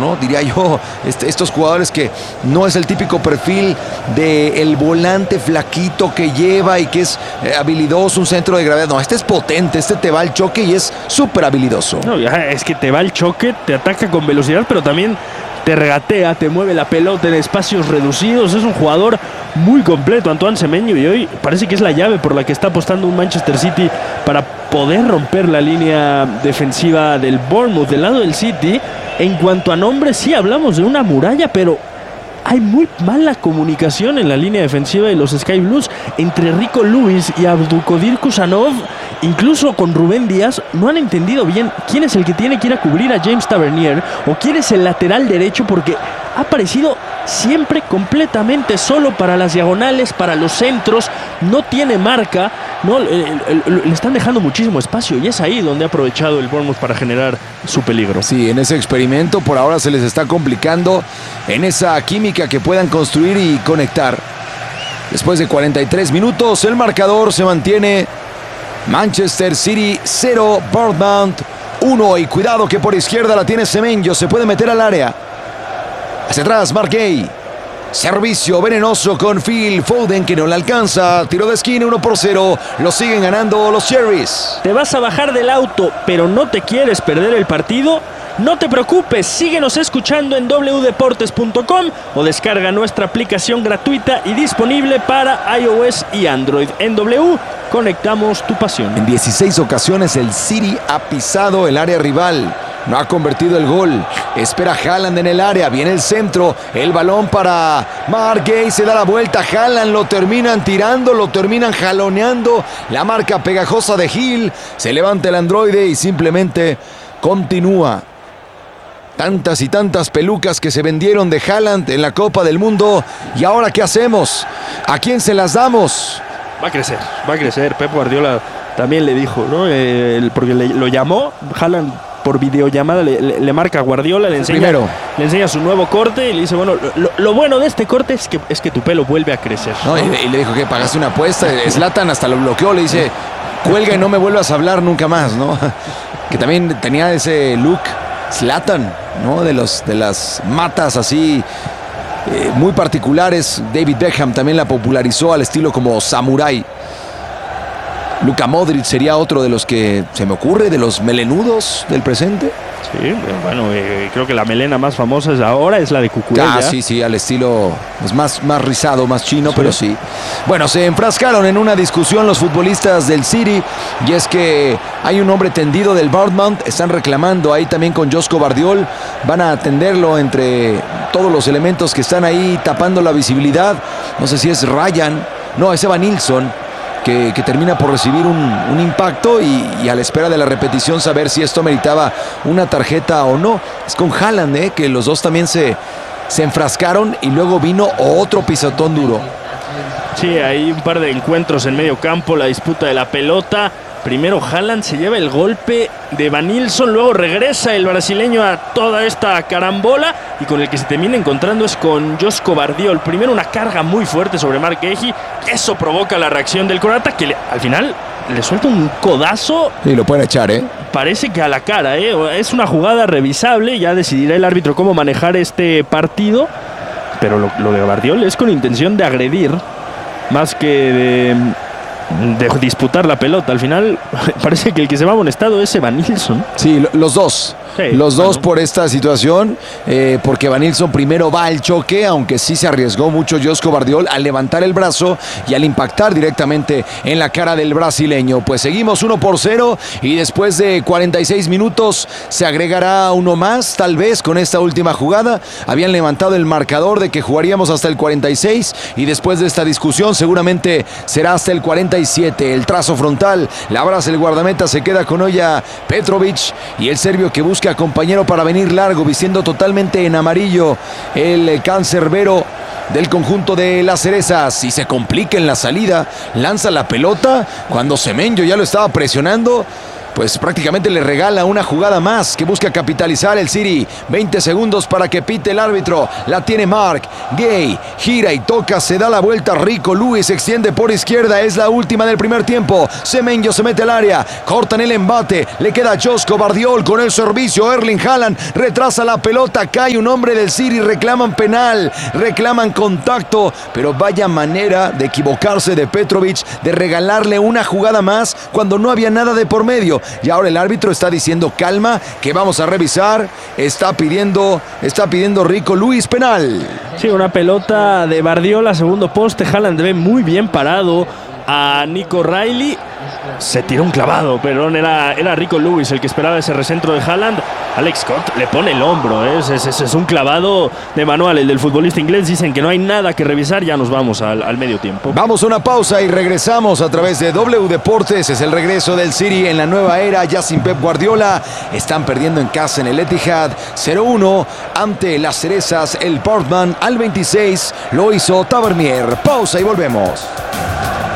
¿no? Diría yo, estos jugadores que no es el típico perfil del volante flaquito que lleva y que es habilidoso, un centro de gravedad. No, este es potente, este te va al choque y es súper habilidoso. No, es que te va al choque, te ataca con velocidad, pero también te regatea, te mueve la pelota en espacios reducidos. Es un jugador muy completo, Antoine Semenyo, y hoy parece que es la llave por la que está apostando un Manchester City para poder romper la línea defensiva del Bournemouth. Del lado del City, en cuanto a nombres, sí hablamos de una muralla, pero hay muy mala comunicación en la línea defensiva de los Sky Blues entre Rico Lewis y Abdulkadir Kusanov. Incluso con Rubén Díaz no han entendido bien quién es el que tiene que ir a cubrir a James Tavernier o quién es el lateral derecho, porque ha aparecido siempre completamente solo para las diagonales, para los centros. No tiene marca, no, le están dejando muchísimo espacio, y es ahí donde ha aprovechado el Bournemouth para generar su peligro. Sí, en ese experimento por ahora se les está complicando en esa química que puedan construir y conectar. Después de 43 minutos, el marcador se mantiene Manchester City 0, Bournemouth 1. Y cuidado que por izquierda la tiene Semenyo, se puede meter al área. Hacia atrás, Mark Gay. Servicio venenoso con Phil Foden, que no le alcanza. Tiro de esquina, 1-0. Lo siguen ganando los Cherries. ¿Te vas a bajar del auto, pero no te quieres perder el partido? No te preocupes, síguenos escuchando en wdeportes.com o descarga nuestra aplicación gratuita y disponible para iOS y Android. En W, conectamos tu pasión. En 16 ocasiones el City ha pisado el área rival. No ha convertido el gol. Espera Haaland en el área. Viene el centro. El balón para Mark Gay. Se da la vuelta. Haaland lo terminan tirando. Lo terminan jaloneando. La marca pegajosa de Hill. Se levanta el androide y simplemente continúa. Tantas y tantas pelucas que se vendieron de Haaland en la Copa del Mundo. ¿Y ahora qué hacemos? ¿A quién se las damos? Va a crecer. Pep Guardiola también le dijo, ¿no? Porque lo llamó Haaland por videollamada, le marca a Guardiola, le enseña su nuevo corte y le dice, bueno, lo bueno de este corte es que tu pelo vuelve a crecer. No, y le dijo que pagaste una apuesta. Zlatan hasta lo bloqueó, le dice, cuelga y no me vuelvas a hablar nunca más, ¿no? Que también tenía ese look Zlatan, ¿no? De las matas así muy particulares. David Beckham también la popularizó al estilo como samurái. Luka Modric sería otro de los que se me ocurre, de los melenudos del presente. Sí, bueno, creo que la melena más famosa ahora es la de Cucurella. Sí, al estilo pues más rizado, más chino, sí. Pero sí. Bueno, se enfrascaron en una discusión los futbolistas del City, y es que hay un hombre tendido del Bournemouth, están reclamando ahí también con Josko Gvardiol, van a atenderlo entre todos los elementos que están ahí tapando la visibilidad. No sé si es Ryan, no, es Evan Nilsson, que termina por recibir un impacto y a la espera de la repetición saber si esto meritaba una tarjeta o no. Es con Haaland, que los dos también se enfrascaron y luego vino otro pisotón duro. Sí, hay un par de encuentros en medio campo, la disputa de la pelota. Primero Haaland se lleva el golpe de Evan Nilsson, luego regresa el brasileño a toda esta carambola y con el que se termina encontrando es con Josko Gvardiol. Primero una carga muy fuerte sobre Mark Gay, eso provoca la reacción del croata que al final le suelta un codazo. Y lo pueden echar, Parece que a la cara, Es una jugada revisable, ya decidirá el árbitro cómo manejar este partido, pero lo de Gvardiol es con intención de agredir más que de disputar la pelota. Al final parece que el que se va amonestado es Evan Nilsson. Sí, los dos. Sí, los dos por esta situación, porque Evan Nilsson primero va al choque, aunque sí se arriesgó mucho Josko Gvardiol al levantar el brazo y al impactar directamente en la cara del brasileño. Pues seguimos 1-0 y después de 46 minutos se agregará uno más, tal vez con esta última jugada. Habían levantado el marcador de que jugaríamos hasta el 46 y después de esta discusión seguramente será hasta el 47. El trazo frontal, la abraza el guardameta, se queda con Oya Petrovic y el serbio que busca compañero para venir largo, vistiendo totalmente en amarillo el cancerbero del conjunto de las Cerezas, y se complica en la salida, lanza la pelota cuando Semenyo ya lo estaba presionando pues prácticamente le regala una jugada más que busca capitalizar el City. 20 segundos para que pite el árbitro. La tiene Mark Gay, gira y toca, se da la vuelta. Rico Lewis extiende por izquierda, es la última del primer tiempo. Semenyo se mete al área, cortan el embate, le queda Josko Gvardiol con el servicio. Erling Haaland retrasa la pelota, cae un hombre del City, reclaman penal, reclaman contacto, pero vaya manera de equivocarse de Petrovic, de regalarle una jugada más cuando no había nada de por medio. Y ahora el árbitro está diciendo calma, que vamos a revisar. Está pidiendo Rico Lewis penal. Sí, una pelota de Gvardiol a segundo poste. Haaland ve muy bien parado a Nico Riley. Se tiró un clavado, perdón, era Rico Lewis el que esperaba ese recentro de Haaland. Alex Scott le pone el hombro, es un clavado de manual el del futbolista inglés. Dicen que no hay nada que revisar, ya nos vamos al medio tiempo. Vamos a una pausa y regresamos a través de W Deportes. Es el regreso del City en la nueva era, ya sin Pep Guardiola. Están perdiendo en casa en el Etihad 0-1 ante las cerezas. El Portman al 26 lo hizo Tavernier. Pausa y volvemos.